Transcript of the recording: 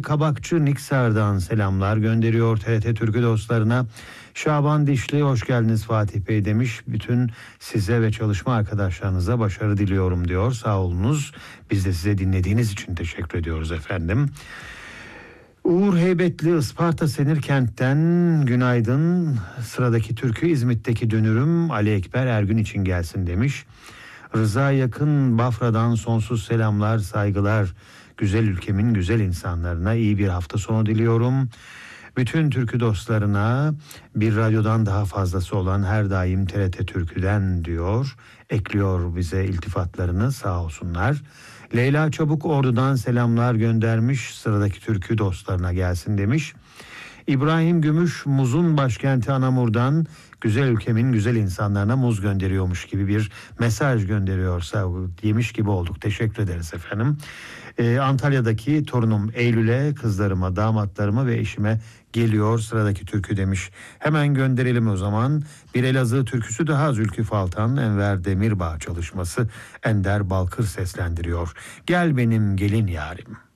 Kabakçı Niksar'dan selamlar gönderiyor TRT Türkü dostlarına. Şaban Dişli hoş geldiniz Fatih Bey demiş. Bütün size ve çalışma arkadaşlarınıza başarı diliyorum diyor. Sağ olunuz. Biz de size dinlediğiniz için teşekkür ediyoruz efendim. Uğur Heybetli Isparta Senirkent'ten günaydın. Sıradaki türkü İzmit'teki dönürüm Ali Ekber Ergün için gelsin demiş. Rıza Yakın Bafra'dan sonsuz selamlar, saygılar. Güzel ülkemin güzel insanlarına iyi bir hafta sonu diliyorum. Bütün türkü dostlarına bir radyodan daha fazlası olan her daim TRT Türkü'den diyor. Ekliyor bize iltifatlarını, sağ olsunlar. Leyla Çabuk Ordu'dan selamlar göndermiş. Sıradaki türkü dostlarına gelsin demiş. İbrahim Gümüş Muz'un başkenti Anamur'dan güzel ülkemin güzel insanlarına muz gönderiyormuş gibi bir mesaj gönderiyorsa yemiş gibi olduk. Teşekkür ederiz efendim. Antalya'daki torunum Eylül'e, kızlarıma, damatlarıma ve eşime geliyor sıradaki türkü demiş. Hemen gönderelim o zaman. Bir Elazığ türküsü daha Zülkü Faltan, Enver Demirbağ çalışması Ender Balkır seslendiriyor. Gel benim gelin yarim.